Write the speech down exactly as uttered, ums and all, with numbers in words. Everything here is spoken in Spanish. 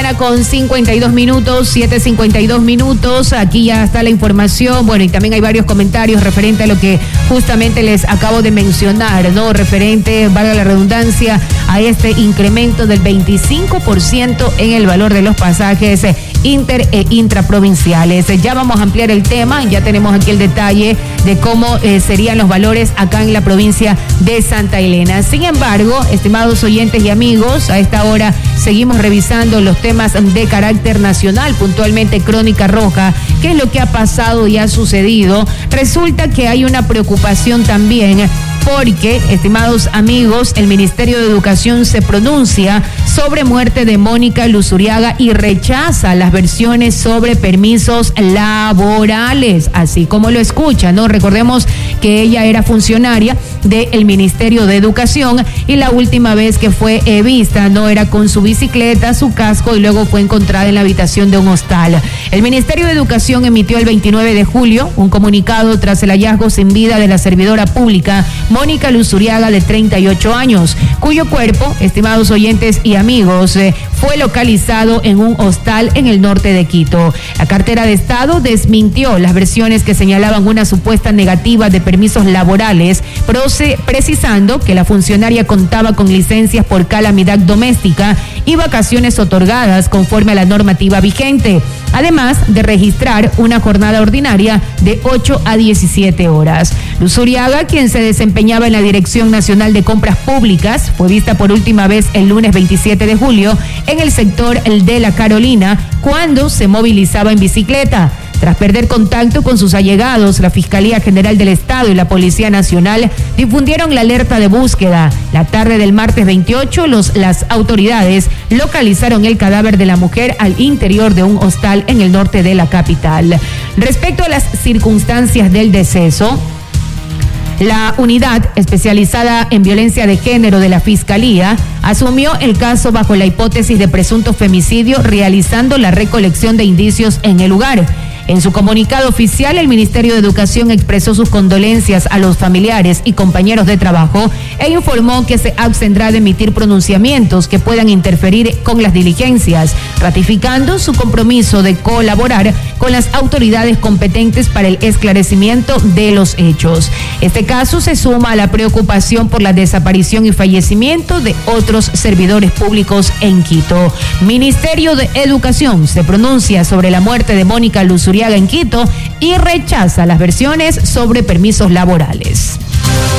mañana con cincuenta y dos minutos, siete cincuenta y dos minutos. Aquí ya está la información. Bueno, y también hay varios comentarios referente a lo que justamente les acabo de mencionar, ¿no? Referente, valga la redundancia, a este incremento del veinticinco por ciento en el valor de los pasajes inter e intraprovinciales. Ya vamos a ampliar el tema, ya tenemos aquí el detalle de cómo eh, serían los valores acá en la provincia de Santa Elena. Sin embargo, estimados oyentes y amigos, a esta hora seguimos revisando los temas de carácter nacional, puntualmente Crónica Roja. ¿Qué es lo que ha pasado y ha sucedido? Resulta que hay una preocupación también porque, estimados amigos, el Ministerio de Educación se pronuncia sobre muerte de Mónica Luzuriaga y rechaza las versiones sobre permisos laborales, así como lo escucha, ¿no? Recordemos que ella era funcionaria del Ministerio de Educación y la última vez que fue eh, vista, no era con su bicicleta, su casco y luego fue encontrada en la habitación de un hostal. El Ministerio de Educación emitió el veintinueve de julio un comunicado tras el hallazgo sin vida de la servidora pública Mónica Luzuriaga, de treinta y ocho años, cuyo cuerpo, estimados oyentes y amigos, eh, fue localizado en un hostal en el norte de Quito. La cartera de Estado desmintió las versiones que señalaban una supuesta negativa de permisos laborales, precisando que la funcionaria contaba con licencias por calamidad doméstica y vacaciones otorgadas conforme a la normativa vigente, además de registrar una jornada ordinaria de ocho a diecisiete horas. Luzuriaga, quien se desempeñaba en la Dirección Nacional de Compras Públicas, fue vista por última vez el lunes veintisiete de julio en el sector de La Carolina, cuando se movilizaba en bicicleta. Tras perder contacto con sus allegados, la Fiscalía General del Estado y la Policía Nacional difundieron la alerta de búsqueda. La tarde del martes veintiocho, los, las autoridades localizaron el cadáver de la mujer al interior de un hostal en el norte de la capital. Respecto a las circunstancias del deceso, la unidad especializada en violencia de género de la Fiscalía asumió el caso bajo la hipótesis de presunto femicidio, realizando la recolección de indicios en el lugar. En su comunicado oficial, el Ministerio de Educación expresó sus condolencias a los familiares y compañeros de trabajo e informó que se abstendrá de emitir pronunciamientos que puedan interferir con las diligencias, ratificando su compromiso de colaborar con las autoridades competentes para el esclarecimiento de los hechos. Este caso se suma a la preocupación por la desaparición y fallecimiento de otros servidores públicos en Quito. Ministerio de Educación se pronuncia sobre la muerte de Mónica Luzuriaga en Quito y rechaza las versiones sobre permisos laborales.